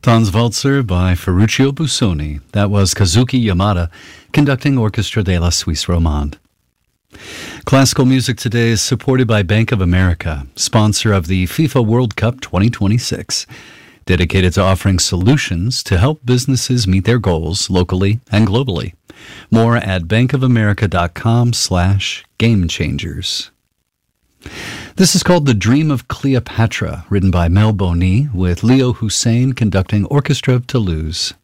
Tanzwalzer by Ferruccio Busoni. That was Kazuki Yamada conducting Orchestra de la Suisse Romande. Classical music today is supported by Bank of America, sponsor of the FIFA World Cup 2026, dedicated to offering solutions to help businesses meet their goals locally and globally. More at bankofamerica.com/gamechangers. This is called The Dream of Cleopatra, written by Mel Boni, with Leo Hussein conducting Orchestra of Toulouse.